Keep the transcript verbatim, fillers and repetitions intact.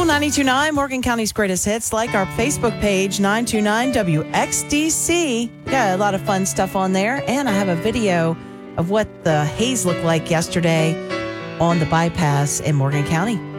Cool ninety-two point nine, Morgan County's greatest hits. Like our Facebook page, nine two nine W X D C. Got a lot of fun stuff on there. And I have a video of what the haze looked like yesterday on the bypass in Morgan County.